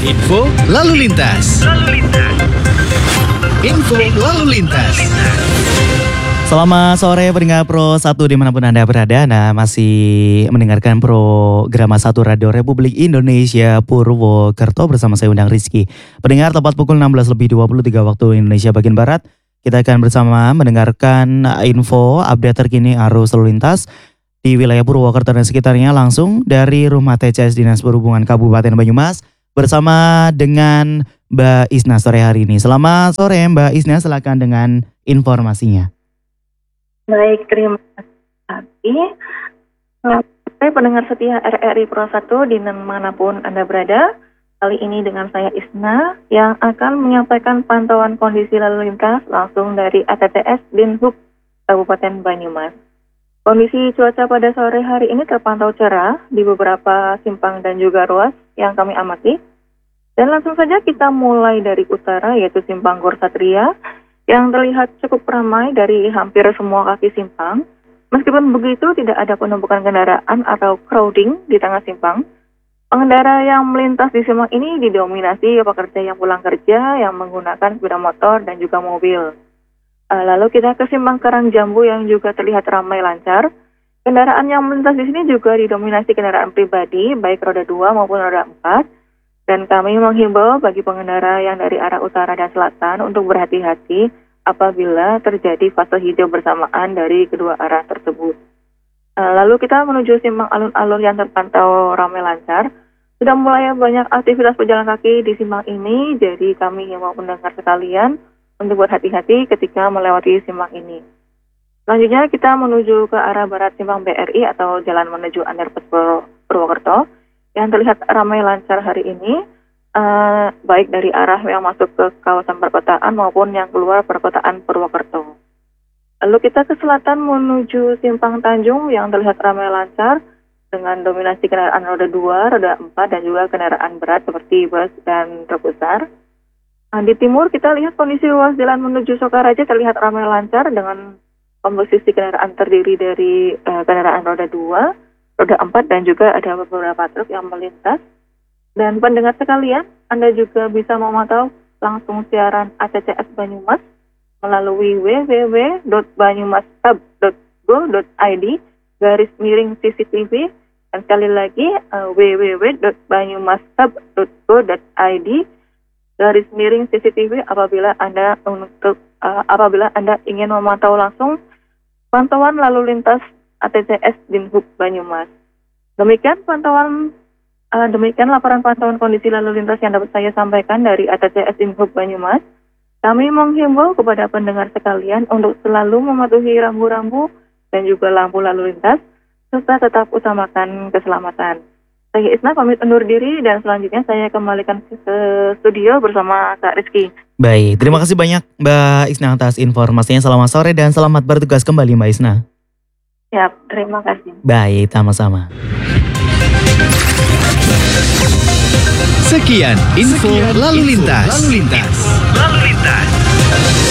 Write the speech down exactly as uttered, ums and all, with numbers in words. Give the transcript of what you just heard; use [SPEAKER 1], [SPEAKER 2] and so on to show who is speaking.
[SPEAKER 1] Info lalu lintas. Lalu lintas. Info lalu lintas.
[SPEAKER 2] Selamat sore pendengar Pro satu dimanapun Anda berada. Nah, masih mendengarkan program satu Radio Republik Indonesia Purwokerto bersama saya Undang Rizky. Pendengar, tepat pukul enam belas lebih dua puluh tiga waktu Indonesia bagian Barat, kita akan bersama mendengarkan info update terkini arus lalu lintas di wilayah Purwokerto dan sekitarnya langsung dari Rumah T C S Dinas Perhubungan Kabupaten Banyumas bersama dengan Mbak Isna sore hari ini. Selamat sore Mbak Isna, silakan dengan informasinya.
[SPEAKER 3] Baik, terima kasih. Saya pendengar setia R R I Pro satu di manapun Anda berada. Kali ini dengan saya Isna yang akan menyampaikan pantauan kondisi lalu lintas langsung dari A T T S Dinhub Kabupaten Banyumas. Kondisi cuaca pada sore hari ini terpantau cerah di beberapa simpang dan juga ruas yang kami amati. Dan langsung saja kita mulai dari utara, yaitu simpang Gor Satria yang terlihat cukup ramai dari hampir semua kaki simpang. Meskipun begitu, tidak ada penumpukan kendaraan atau crowding di tengah simpang. Pengendara yang melintas di simpang ini didominasi pekerja yang pulang kerja, yang menggunakan sepeda motor dan juga mobil. Lalu kita ke simpang Karangjambu yang juga terlihat ramai lancar. Kendaraan yang melintas di sini juga didominasi kendaraan pribadi, baik roda dua maupun roda empat. Dan kami menghimbau bagi pengendara yang dari arah utara dan selatan untuk berhati-hati apabila terjadi fase hijau bersamaan dari kedua arah tersebut. Lalu kita menuju simpang alun-alun yang terpantau ramai lancar. Sudah mulai banyak aktivitas pejalan kaki di simpang ini, jadi kami himbau pendengar sekalian untuk berhati-hati ketika melewati simpang ini. Selanjutnya kita menuju ke arah barat simpang B R I atau jalan menuju Underpass Purwokerto yang terlihat ramai lancar hari ini, uh, baik dari arah yang masuk ke kawasan perkotaan maupun yang keluar perkotaan Purwokerto. Lalu kita ke selatan menuju simpang Tanjung yang terlihat ramai lancar dengan dominasi kendaraan roda dua, roda empat dan juga kendaraan berat seperti bus dan truk besar. Nah, di timur kita lihat kondisi ruas jalan menuju Sokaraja terlihat ramai lancar dengan komposisi kendaraan terdiri dari uh, kendaraan roda dua, roda empat dan juga ada beberapa truk yang melintas. Dan pendengar sekalian, Anda juga bisa memantau langsung siaran A T C S Banyumas melalui w w w dot banyumashub dot go dot i d garis miring C C T V dan sekali lagi uh, w w w dot banyumashub dot go dot i d garis miring C C T V apabila Anda untuk uh, apabila Anda ingin memantau langsung pantauan lalu lintas A T C S Dinhub Banyumas. Demikian pantauan, uh, demikian laporan pantauan kondisi lalu lintas yang dapat saya sampaikan dari A T C S Dinhub Banyumas. Kami menghimbau kepada pendengar sekalian untuk selalu mematuhi rambu-rambu dan juga lampu lalu lintas, serta tetap utamakan keselamatan. Saya Isna pamit undur diri dan selanjutnya saya kembalikan ke studio bersama Kak Rizky.
[SPEAKER 2] Baik, terima kasih banyak Mbak Isna atas informasinya. Selamat sore dan selamat bertugas kembali Mbak Isna.
[SPEAKER 3] Ya, terima kasih.
[SPEAKER 2] Baik, sama-sama.
[SPEAKER 1] Sekian info lalu lintas. Lalu lintas. Lalu lintas.